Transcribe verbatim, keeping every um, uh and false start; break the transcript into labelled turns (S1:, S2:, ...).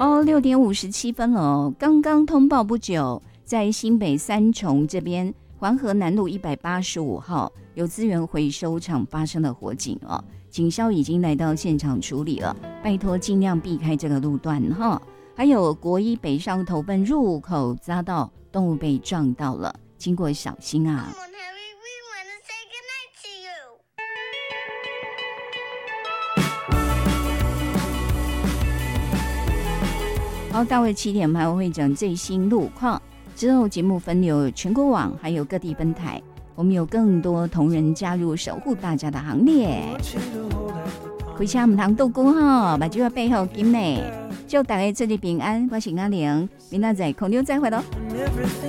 S1: 哦，六点五十七分了哦，刚刚通报不久，在新北三重这边环河南路一百八十五号有资源回收厂发生了火警哦，警消已经来到现场处理了，拜托尽量避开这个路段哈。还有国一北上头份入口匝道，动物被撞到了，经过小心啊。好，大卫七点我们还会讲最新路况，之后节目分流全国网还有各地分台，我们有更多同仁加入守护大家的行列。开车唔通倒鼓吼，目睭背后紧嘞，祝大家出入平安，我是阿玲，明仔载空中再会咯。